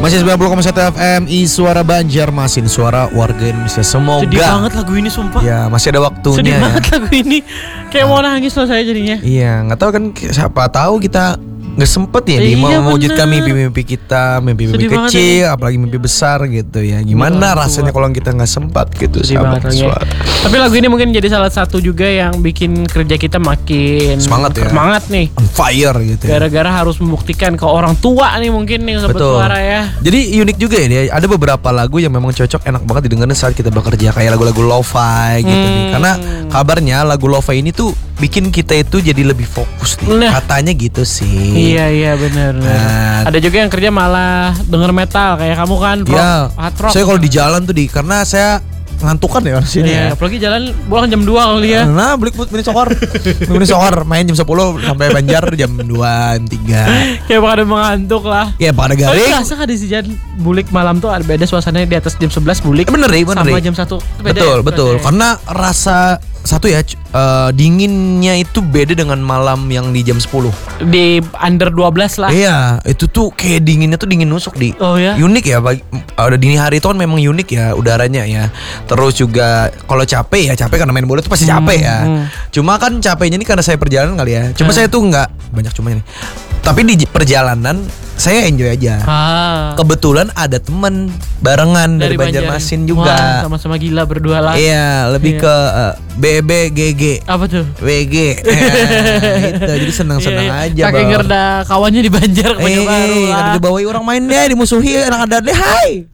Masih 90,1 FM Suara Banjarmasin, suara warga Indonesia. Semoga. Sedih banget lagu ini sumpah. Ya masih ada waktunya. Sedih banget lagu ini. Kayak mau nangis loh saya jadinya. Iya, nggak tahu kan, siapa tahu kita nggak sempet ya di Iya, mewujudkan bener. mimpi-mimpi kita, mimpi-mimpi Sedih banget kecil, apalagi mimpi besar gitu ya. Gimana rasanya kalau kita nggak sempat gitu, Sedih sahabat banget lagi. suara. Tapi lagu ini mungkin jadi salah satu juga yang bikin kerja kita makin Semangat ya. Semangat nih. On fire gitu ya. Gara-gara harus membuktikan ke orang tua nih mungkin nih sobat Betul. suara ya. Jadi unik juga ya dia. Ada beberapa lagu yang memang cocok, enak banget didengarin saat kita bekerja, kayak lagu-lagu lo-fi gitu nih. Karena kabarnya lagu lo-fi ini tuh bikin kita itu jadi lebih fokus nih. Nah. Katanya gitu sih. Iya benar. Nah. Ada juga yang kerja malah denger metal kayak kamu kan, rock, Ya, hard rock. saya kalau di jalan tuh karena saya ngantukan ya di sini Iya, ya. apalagi jalan pulang jam 2 kali ya. Nah, beli mini sokor. Mini sokor main jam 10 sampai Banjar jam 2, jam 3. Kayak pada mengantuk lah. Ya pada Tapi garing. kerasa kan di jalan bulik malam tuh ada beda suasananya di atas jam 11 bulik. Bener sama nih. jam 1 beda. Betul. Karena rasa satu ya, dinginnya itu beda dengan malam yang di jam 10. Di under 12 lah. Iya, itu tuh kayak dinginnya tuh dingin nusuk di. Oh ya. Unik ya, ada dini hari itu kan memang unik ya udaranya ya. Terus juga kalau capek karena main bola tuh pasti capek ya. Cuma kan capeknya ini karena saya perjalanan kali ya. Cuma saya tuh nggak banyak cuma ini. Tapi di perjalanan saya enjoy aja. Kebetulan ada temen barengan dari Banjarmasin juga. Wah, sama-sama gila berdua lah. Iya, lebih ke BBGG. Apa tuh? WG. Gitu. Jadi seneng-seneng aja, Kakek Bang. ngerda kawannya di Banjar ke Banjar Baru lah. Ada dibawain orang main deh, dimusuhi anak ada deh. Hai.